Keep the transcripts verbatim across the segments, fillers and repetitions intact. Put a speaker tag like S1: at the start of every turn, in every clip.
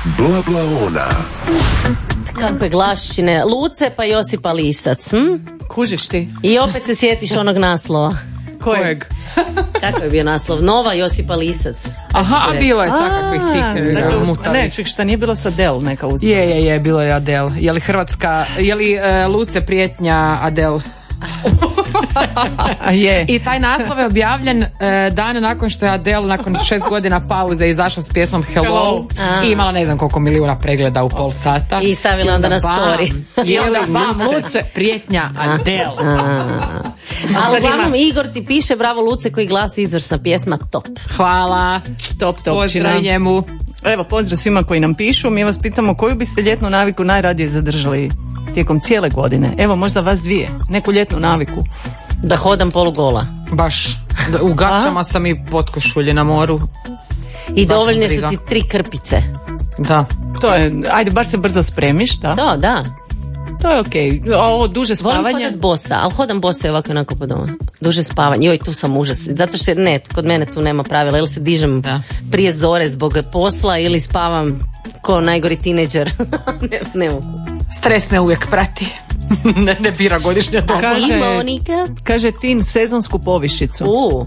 S1: Bla bla ona.
S2: Kakve glaščine. Luce pa Josipa Lisac. Hm?
S3: Kužiš ti?
S2: I opet se sjetiš onog naslova.
S3: Kojeg?
S2: Kako je bio naslov? Nova Josipa Lisac.
S4: Aha, a bilo je svakakvih tih
S3: Dakle,
S4: mutavi.
S3: ne, ček, šta nije bilo sa Adele neka uzma?
S4: Je, je, je, bilo je Adele. Je li Hrvatska, je li uh, Luce prijetnja Adele?
S3: je.
S4: I taj naslov je objavljen uh, dan nakon što je Adele nakon šest godina pauze izašla s pjesmom Hello,
S2: Hello.
S4: i imala ne znam koliko milijuna pregleda u pol sata.
S2: I stavila onda na story.
S4: I onda bam, Luce prijetnja Adele.
S2: Ali uglavnom Igor ti piše bravo Luce koji glasi izvrsna pjesma top.
S4: Hvala.
S3: Top, top.
S4: Pozdrav njemu.
S3: Evo, pozdrav svima koji nam pišu. Mi vas pitamo koju biste ljetnu naviku najradije zadržali tijekom cijele godine. Evo, možda vas dvije. Neku ljetnu naviku.
S2: Da hodam polugola.
S4: Baš. U gaćama sam i potkošulje na moru.
S2: I
S4: Baš
S2: dovoljne su
S4: briga.
S2: ti tri krpice.
S4: Da.
S3: To je, ajde, bar se brzo spremiš, da?
S2: Da, da.
S3: To je okej. Okay. Ovo duže
S2: Volim
S3: spavanje.
S2: hodat bosa, ali hodam bosa i ovako onako po doma. Duže spavanje. Joj, tu sam užas. Zato što ne, kod mene tu nema pravila. Ili se dižem
S4: Da.
S2: prije zore zbog posla ili spavam ko najgori tineđer. ne, ne mogu.
S4: Stres me uvijek prati. ne, ne bira godišnja doba.
S3: Kaže,
S2: Monika.
S3: kaže tin sezonsku povišicu.
S2: U.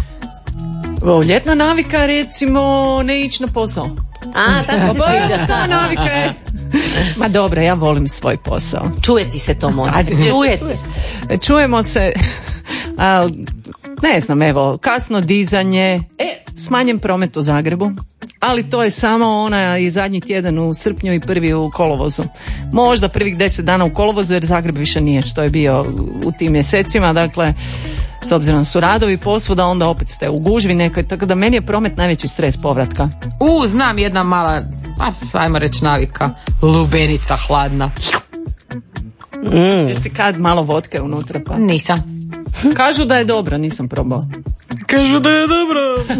S3: O, ljetna navika, recimo, ne ići na posao.
S2: A, tako se sviđa.
S3: Ta navika je. Ma dobro, ja volim svoj posao.
S2: Čuje ti se to, Monika.
S3: Ajde,
S2: Čuje ti se.
S3: Čujemo se, a, ne znam, evo, kasno dizanje, e, smanjen promet u Zagrebu, ali to je samo ona i zadnji tjedan u srpnju i prvi u kolovozu. Možda prvih deset dana u kolovozu, jer Zagreb više nije što je bio u tim mjesecima, dakle, s obzirom da su radovi posvuda, onda opet ste u gužvi nekoj, tako da meni je promet najveći stres povratka.
S4: U, znam jedna mala, a, ajmo reći navika, lubenica hladna.
S3: Mm. Jesi kad malo vodke unutra pa?
S4: Nisam.
S3: Kažu da je dobro, nisam probala.
S4: Kažu da je dobro.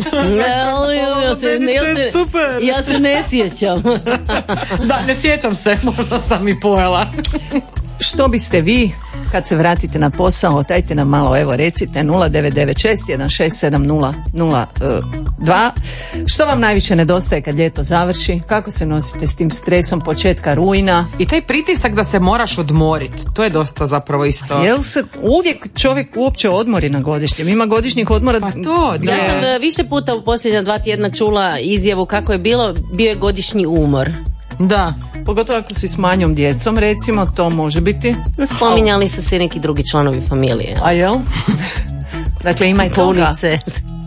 S2: Ja, ja, se, ja, se,
S4: super.
S2: ja se ne sjećam.
S4: Da, ne sjećam se, možda sam i pojela.
S3: Što biste vi kad se vratite na posao, dajte nam malo, evo recite nula devet devet šest jedan šest sedam nula nula dva. Što vam najviše nedostaje kad ljeto završi? Kako se nosite s tim stresom početka rujna?
S4: I taj pritisak da se moraš odmoriti, to je dosta zapravo isto.
S3: Jel se uvijek čovjek uopće odmori na godišnjem? Ima godišnjih odmora?
S4: Pa to, da.
S2: Ja sam e, više puta u posljednja dva tjedna čula izjavu kako je bilo, bio je godišnji umor.
S4: Da.
S3: Pogotovo ako si s manjom djecom, recimo, to može biti.
S2: Spominjali su se i neki drugi članovi familije.
S3: A jel? Dakle, ima i toga.
S2: Punice.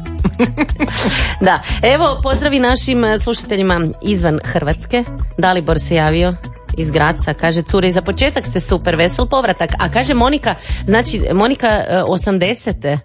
S2: Da, evo pozdravi našim slušateljima izvan Hrvatske. Dalibor se javio iz Graca, kaže cure, za početak ste super, vesel povratak. A kaže Monika, znači Monika osamdesete.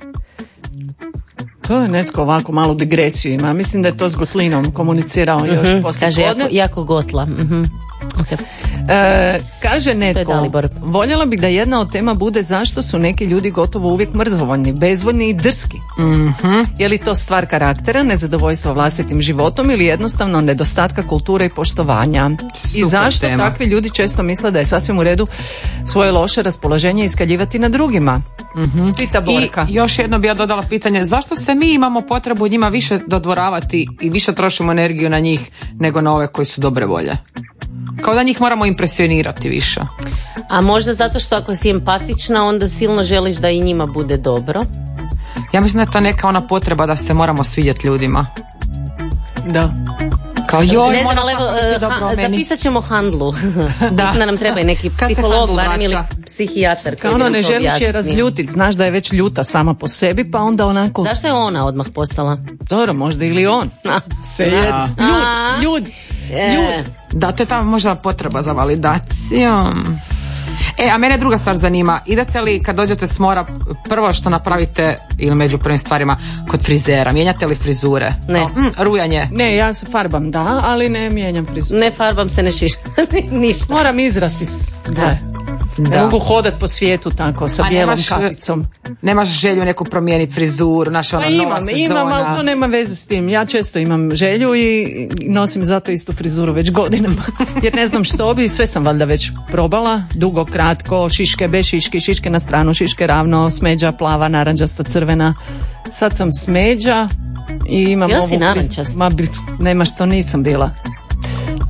S3: To je netko ovako malu digresiju ima. Mislim da je to s Gotlinom komunicirao još
S2: Mm-hmm,
S3: poslije
S2: kaže jako,
S3: podne.
S2: jako gotla. Mm-hmm. Okay.
S3: E, kaže netko,
S2: Dalibor.
S3: voljela bih da jedna od tema bude zašto su neki ljudi gotovo uvijek mrzovoljni, bezvoljni i drski.
S4: Mm-hmm.
S3: Je li to stvar karaktera, nezadovoljstva vlastitim životom ili jednostavno nedostatka kulture i poštovanja?
S4: Super
S3: I zašto
S4: tema.
S3: takvi ljudi često misle da je sasvim u redu svoje loše raspoloženje iskaljivati na drugima? Mm-hmm. Pita Borka.
S4: I još jedno bi ja dodala pitanje, zašto se mi imamo potrebu njima više dodvoravati i više trošimo energiju na njih nego na ove koji su dobre volje? Kao da njih moramo impresionirati više.
S2: A možda zato što ako si empatična, onda silno želiš da i njima bude dobro.
S4: Ja mislim da je to neka ona potreba da se moramo svidjeti ljudima.
S3: Da.
S4: Kao joj,
S2: Ne znam,
S4: mora
S2: ali evo,
S4: svako misli
S2: uh,
S4: dobro o
S2: ha,
S4: meni.
S2: zapisat ćemo handlu.
S4: Da.
S2: Mislim da nam treba i neki
S4: Kad se
S2: psiholog,
S4: handlu
S2: barem ili
S4: vraća?
S2: psihijatar.
S3: Kao
S2: koji
S3: ono,
S2: nam
S3: ne
S2: to
S3: želiš je
S2: objasni.
S3: razljutit, znaš da je već ljuta sama po sebi, pa onda onako,
S2: Zašto je ona odmah postala?
S3: dobro, možda ili on.
S2: A,
S3: Sve je.
S4: A.
S3: Ljudi, ljudi,
S2: e,
S3: ljudi.
S4: Da, to je ta možda potreba za validacijom. E, a mene druga stvar zanima. Idete li kad dođete s mora, prvo što napravite, ili među prvim stvarima, kod frizera? Mijenjate li frizure?
S2: Ne.
S4: Kao, mm, rujanje.
S3: Ne, ja se farbam, da, ali ne mijenjam frizuru.
S2: Ne farbam se, ne šišam, ništa.
S3: Moram izrasti s... Da. Ne
S4: Da.
S3: mogu hodat po svijetu tako, sa
S4: A
S3: bijelom
S4: nemaš,
S3: kapicom.
S4: Nemaš želju neku promijeniti frizuru, naša
S3: Pa
S4: ona nova
S3: imam,
S4: sezona.
S3: imam, ali to nema veze s tim. Ja često imam želju i nosim zato istu frizuru već godinama. Jer ne znam što bi, sve sam valjda već probala. Dugo, kratko, šiške, bez šiške, šiške na stranu, šiške ravno, smeđa, plava, naranđasto, crvena. Sad sam smeđa i imam
S2: Bila
S3: ovu...
S2: si
S3: friz-
S2: narančasta?
S3: Ma, bi- nema što, nisam bila.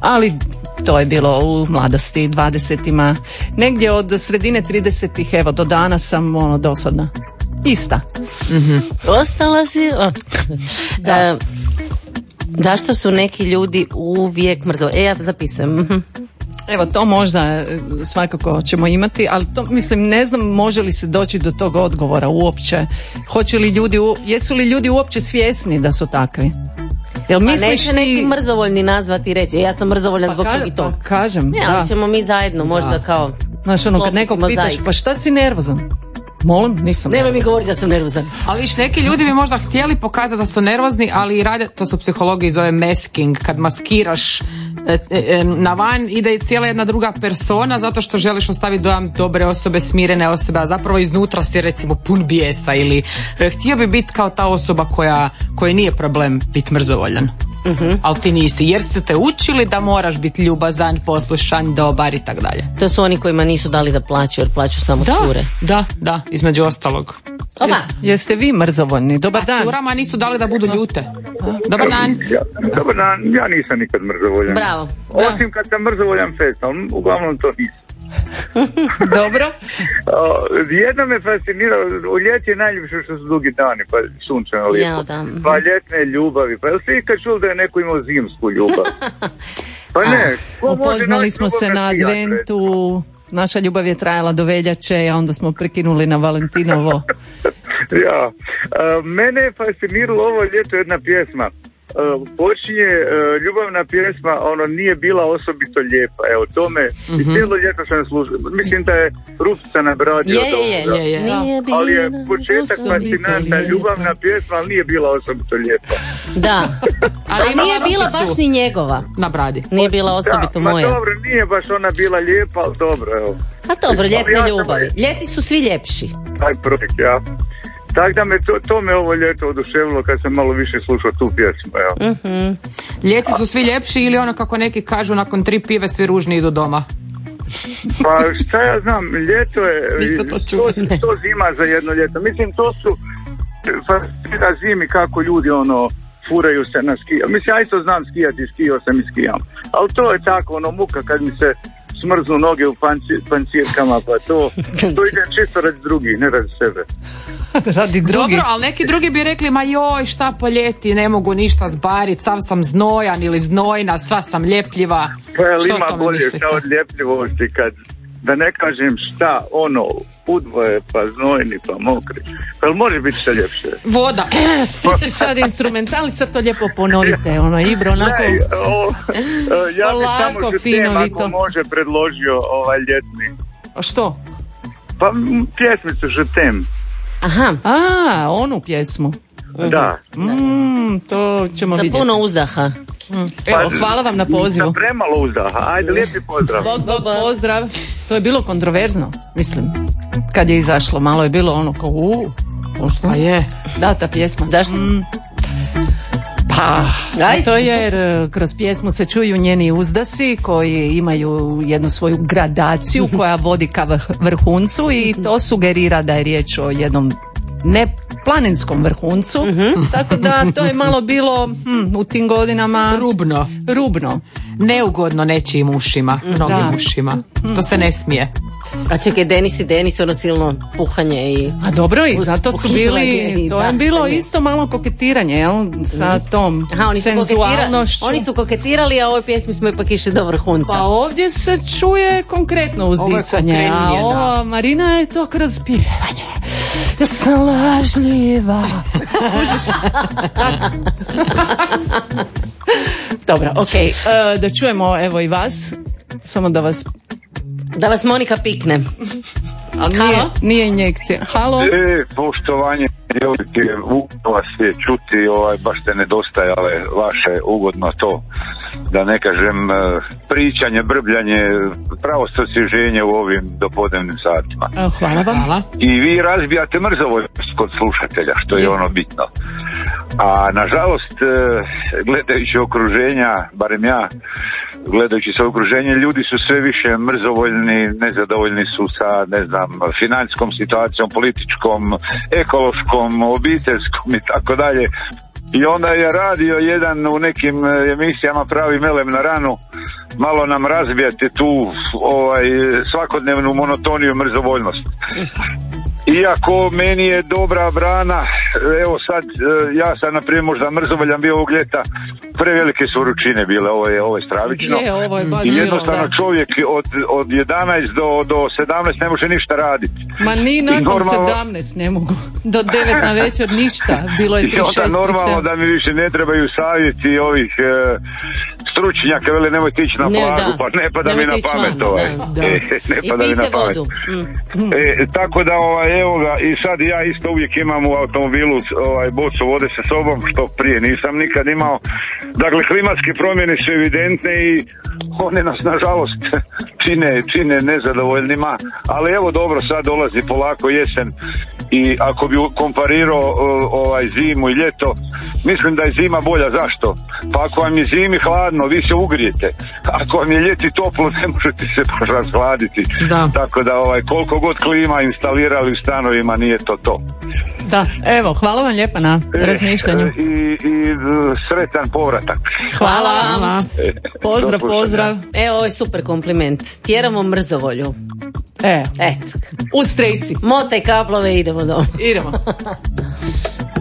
S3: ali to je bilo u mladosti, dvadesetima, negdje od sredine tridesetih, evo do danas sam ono dosadna. Ista.
S2: Mm-hmm. Ostala si... O. Da. E, da što su neki ljudi uvijek mrzo... E, ja zapisujem. Mm-hmm.
S3: Evo, to možda svakako ćemo imati, ali to, mislim, ne znam može li se doći do tog odgovora uopće. Hoće li ljudi, jesu li ljudi uopće svjesni da su takvi? Jel
S2: pa
S3: misliš
S2: neće neki ti... mrzovoljni nazvati i reći, ja sam mrzovoljna pa zbog
S3: ka,
S2: tog i tog.
S3: Pa kažem,
S2: ne,
S3: da.
S2: Ali ćemo mi zajedno možda da. Kao...
S3: Znaš, ono, kad nekog pitaš, pa šta si nervozan? Molim, nisam.
S2: Nemoj mi govoriti da sam nervozan.
S4: Ali viš, neki ljudi bi možda htjeli pokazati da su nervozni, ali i rade, to su psihologiji zove masking, kad maskiraš e, e, na van ide cijela jedna druga persona zato što želiš ostaviti dojam dobre osobe, smirene osobe, a zapravo iznutra si recimo pun bijesa ili e, htio bi biti kao ta osoba koja, koja nije problem biti mrzovoljan. Uh-huh. Ali ti nisi, jer su te učili da moraš biti ljubazan, poslušan, dobar i tak dalje.
S2: To su oni kojima nisu dali da plaću, jer plaću samo
S4: da,
S2: cure.
S4: Da, da, između ostalog.
S3: Jes, jeste vi mrzovoljni? Dobar dan.
S4: A curama nisu dali da budu ljute. A? Dobar dan.
S1: Ja, dobar dan, ja nisam nikad mrzovoljan.
S2: Bravo.
S1: Osim kad sam mrzovoljan festom, uglavnom to nisam.
S3: Dobro.
S1: Jedno me fascinira, u ljeti je najljepše što su dugi dani, pa sunčano lijepo.
S2: Ja, da.
S1: Pa ljetne ljubavi, pa jel ste ikad čuli da je neko imao zimsku ljubav? Pa ne.
S3: Upoznali smo se na adventu, naša ljubav je trajala do veljače, a onda smo prekinuli na Valentinovo.
S1: Ja, a, mene je fasciniralo ovo ljeto jedna pjesma. Uh, počinje uh, ljubavna pjesma, ono nije bila osobito lijepa, evo tome mm-hmm. i cijelo ljeto sam slušao, mislim da je Rufica nabradio
S2: je, je, je, je, je.
S1: ali je početak fascinanta, ljubavna pjesma, ali nije bila osobito lijepa.
S2: Da, ali nije bila baš ni njegova
S4: na bradi,
S2: nije bila osobito
S1: da,
S2: moja.
S1: Ma dobro, nije baš ona bila lijepa, ali dobro, evo.
S2: A dobro, ljetne
S1: ja
S2: ljubavi, sam... ljeti su svi ljepši.
S1: Taj projekt, ja. Tako da me to, to me ovo ljeto oduševilo kad sam malo više slušao tu pjesmu.
S2: Mm-hmm.
S4: Ljeti su svi ljepši ili ono kako neki kažu nakon tri pive svi ružni idu doma?
S1: Pa šta ja znam, ljeto je, to, to, to zima za jedno ljeto. Mislim, to su na zimi kako ljudi ono furaju se na skijama. Mislim, ja isto znam skijati, skijao sam i skijam. Ali to je tako, ono muka kad mi se smrznu noge u panci, pancirkama, pa to, to ide čisto radi drugih, ne radi sebe.
S3: Radi drugih.
S4: Dobro, ali neki drugi bi rekli, ma joj, šta po ljeti, ne mogu ništa zbarit, sav sam znojan ili znojna, sva sam ljepljiva.
S1: Pa jel ima bolje šta od ljepljivosti kad, da ne kažem šta, ono, udvoje, pa znojni, pa mokri. Pa jel može biti šta ljepše?
S4: Voda.
S3: Spusti sad instrumentalica, to lijepo ponovite, ono, Ibro, onako...
S1: Ne, o, ja bi
S3: polako,
S1: samo Žutem, ako može, predložio ovaj ljetni.
S3: A što?
S1: Pa pjesmicu Žutem.
S2: Aha.
S3: A, onu pjesmu.
S1: Da.
S3: Mm, to ćemo
S2: za
S3: vidjeti.
S2: Za puno uzdaha.
S3: Mm. Evo, pa, hvala vam na pozivu.
S1: Za premalo uzdaha. Ajde, lijepi pozdrav.
S3: Bog, bog, pozdrav. To je bilo kontroverzno, mislim. Kad je izašlo, malo je bilo ono kao uuu.
S4: Pa je.
S3: Da, ta pjesma.
S2: Zašto?
S3: Mm. Pa, a to je jer kroz pjesmu se čuju njeni uzdasi koji imaju jednu svoju gradaciju koja vodi ka vrhuncu i to sugerira da je riječ o jednom ne planinskom vrhuncu, mm-hmm. tako da to je malo bilo hm, u tim godinama
S4: rubno,
S3: rubno.
S4: Neugodno nečijim ušima, mnogim da. ušima. To se ne smije.
S2: A čekaj, Denis i Denis, ono silno puhanje i...
S3: A dobro, i zato su bili, to je bilo isto malo koketiranje, jel? Sa tom
S2: Aha, oni
S3: senzualnošću.
S2: Su oni su koketirali, a ovoj pjesmi smo ipak išli do vrhunca.
S3: Pa ovdje se čuje konkretno uzdisanje, a ova Marina je to kroz pjevanje. Ja sam lažljiva. Dobro, okej, okay. uh, da čujemo evo i vas, samo da vas...
S2: Da vas Monika pikne.
S3: Ali nije, nije injekcija. Halo?
S5: E, poštovanje, vas je čuti, ovaj, baš te nedostajale vaše ugodno to, da ne kažem, pričanje, brbljanje, pravo osvježenje u ovim dopodnevnim satima.
S3: Hvala vam. Hvala.
S5: I vi razbijate mrzovoljnost kod slušatelja, što je, je ono bitno. A nažalost, gledajući okruženja, barem ja, gledajući se okruženje, ljudi su sve više mrzovoljni, nezadovoljni su sa, ne znam, financijskom situacijom, političkom, ekološkom, obiteljskom i tako dalje. i onda je radio jedan u nekim emisijama pravi melem na ranu, malo nam razbijate tu ovaj, svakodnevnu monotoniju, mrzovoljnost. Iako meni je dobra brana, evo sad, ja sam naprimjer možda mrzovoljan bio ovog ljeta, prevelike su vrućine bile, ovo je, ovo je stravično.
S3: Je, ovo je baš
S5: i jednostavno
S3: bilo,
S5: čovjek od, od jedanaest do, do sedamnaest ne može ništa raditi.
S3: Ma ni nakon
S5: normalno,
S3: sedamnaest ne mogu, do devet na večer ništa, bilo je trideset šest.
S5: I onda normalno da mi više ne trebaju savjeti ovih e, stručnjaka, vele nemojte ići na
S2: ne,
S5: plažu,
S2: da.
S5: pa ne pada mi na pamet
S2: van,
S5: ovaj.
S2: da, da.
S5: E, ne pada mi na pamet.
S2: Mm.
S5: E, tako da ovaj, evo ga, i sad ja isto uvijek imam u automobilu ovaj, bocu vode sa sobom, što prije nisam nikad imao. Dakle, klimatske promjene su evidentne i one nas nažalost čine, čine nezadovoljnima, ali evo dobro, sad dolazi polako jesen i ako bi komparirao ovaj, zimu i ljeto, mislim da je zima bolja. Zašto? Pa ako vam je zimi hladno, vi se ugrijete. Ako vam je ljeti toplo, ne možete se baš razhladiti.
S3: Da.
S5: Tako da ovaj, koliko god klima instalirali u stanovima, nije to to.
S3: Da, evo, hvala vam lijepa na razmišljanju.
S5: E, i, i sretan povratak.
S2: Hvala.
S3: Hvala.
S5: E,
S3: Pozdrav, pozdrav.
S2: Evo, ovo je super kompliment. Tjeramo mrzovolju.
S3: E,
S2: Eto.
S3: uz Tracy.
S2: Motaj kaplove i idemo doma.
S3: Idemo.